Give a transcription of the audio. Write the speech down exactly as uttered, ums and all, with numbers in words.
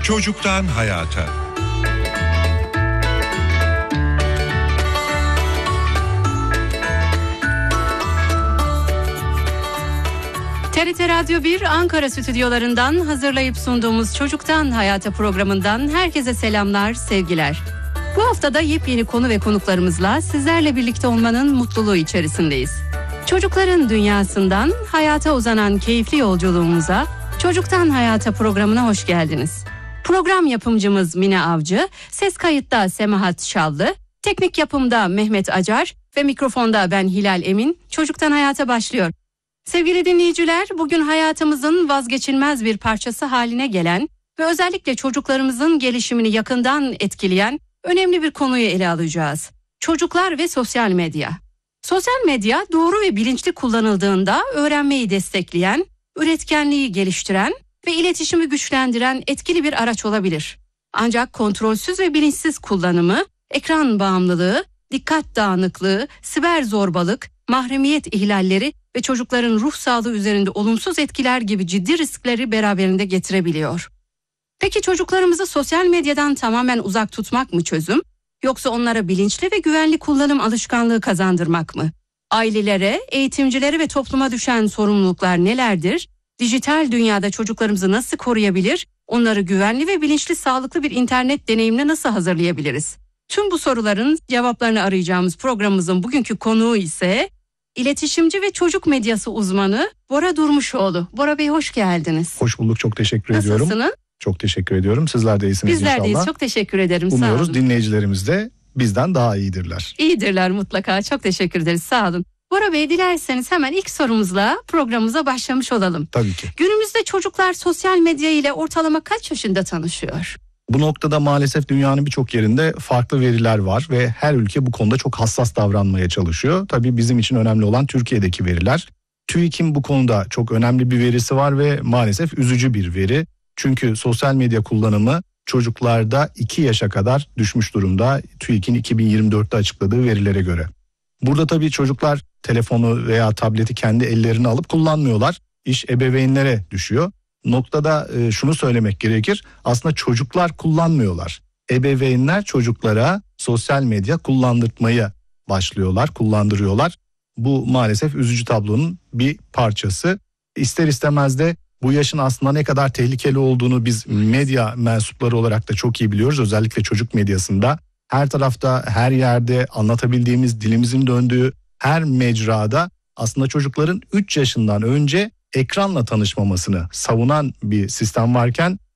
Çocuktan hayata. T R T Radyo bir Ankara stüdyolarından hazırlayıp sunduğumuz Çocuktan Hayata programından herkese selamlar, sevgiler. Bu haftada yepyeni konu ve konuklarımızla sizlerle birlikte olmanın mutluluğu içerisindeyiz. Çocukların dünyasından hayata uzanan keyifli yolculuğumuza Çocuktan Hayata programına hoş geldiniz. Program yapımcımız Mine Avcı, ses kayıtta Semahat Şallı, teknik yapımda Mehmet Acar ve mikrofonda ben Hilal Emin. Çocuktan Hayata başlıyor. Sevgili dinleyiciler, bugün hayatımızın vazgeçilmez bir parçası haline gelen ve özellikle çocuklarımızın gelişimini yakından etkileyen önemli bir konuyu ele alacağız. Çocuklar ve sosyal medya. Sosyal medya doğru ve bilinçli kullanıldığında öğrenmeyi destekleyen, üretkenliği geliştiren ve iletişimi güçlendiren etkili bir araç olabilir. Ancak kontrolsüz ve bilinçsiz kullanımı, ekran bağımlılığı, dikkat dağınıklığı, siber zorbalık, mahremiyet ihlalleri ve çocukların ruh sağlığı üzerinde olumsuz etkiler gibi ciddi riskleri beraberinde getirebiliyor. Peki çocuklarımızı sosyal medyadan tamamen uzak tutmak mı çözüm? Yoksa onlara bilinçli ve güvenli kullanım alışkanlığı kazandırmak mı? Ailelere, eğitimcilere ve topluma düşen sorumluluklar nelerdir? Dijital dünyada çocuklarımızı nasıl koruyabilir? Onları güvenli ve bilinçli sağlıklı bir internet deneyimine nasıl hazırlayabiliriz? Tüm bu soruların cevaplarını arayacağımız programımızın bugünkü konuğu ise İletişimci ve çocuk medyası uzmanı Bora Durmuşoğlu. Bora Bey hoş geldiniz. Hoş bulduk, çok teşekkür ediyorum. Nasılsınız? Çok teşekkür ediyorum. Sizler de iyisiniz Bizler inşallah. deyiz, çok teşekkür ederim. Umuyoruz sağ olun. Dinleyicilerimiz de bizden daha iyidirler. İyidirler mutlaka, çok teşekkür ederiz, sağ olun. Bora Bey, dilerseniz hemen ilk sorumuzla programımıza başlamış olalım. Tabii ki. Günümüzde çocuklar sosyal medya ile ortalama kaç yaşında tanışıyor? Bu noktada maalesef dünyanın birçok yerinde farklı veriler var ve her ülke bu konuda çok hassas davranmaya çalışıyor. Tabii bizim için önemli olan Türkiye'deki veriler. TÜİK'in bu konuda çok önemli bir verisi var ve maalesef üzücü bir veri. Çünkü sosyal medya kullanımı çocuklarda iki yaşa kadar düşmüş durumda TÜİK'in iki bin yirmi dörtte açıkladığı verilere göre. Burada tabii çocuklar telefonu veya tableti kendi ellerine alıp kullanmıyorlar. İş ebeveynlere düşüyor. Noktada e, şunu söylemek gerekir. Aslında çocuklar kullanmıyorlar. Ebeveynler çocuklara sosyal medya kullandırtmaya başlıyorlar, kullandırıyorlar. Bu maalesef üzücü tablonun bir parçası. İster istemez de bu yaşın aslında ne kadar tehlikeli olduğunu biz medya mensupları olarak da çok iyi biliyoruz. Özellikle çocuk medyasında her tarafta, her yerde anlatabildiğimiz, dilimizin döndüğü her mecrada aslında çocukların üç yaşından önce ekranla tanışmamasını savunan bir sistem varken